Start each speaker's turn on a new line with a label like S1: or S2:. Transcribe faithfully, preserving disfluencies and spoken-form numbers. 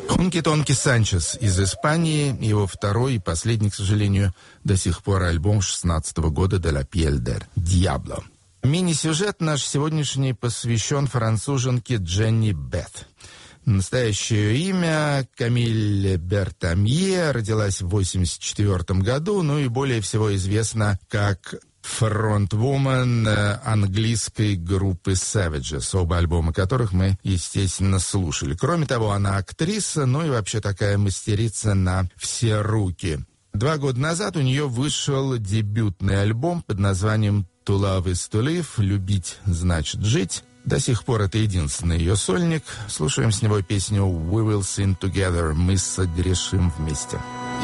S1: Хонки-Тонки Санчес из Испании, его второй и последний, к сожалению, до сих пор альбом шестнадцатого года «De la piel del diablo». Мини-сюжет наш сегодняшний посвящен француженке Дженни Бет. Настоящее имя Камиль Бертамье, родилась в восемьдесят четвёртом году, ну и более всего известна как фронтвумен английской группы Savages, оба альбома которых мы, естественно, слушали. Кроме того, она актриса, ну и вообще такая мастерица на все руки. Два года назад у нее вышел дебютный альбом под названием «To love is to live», «Любить значит жить». До сих пор это единственный ее сольник. Слушаем с него песню «We will sin together», «Мы согрешим вместе».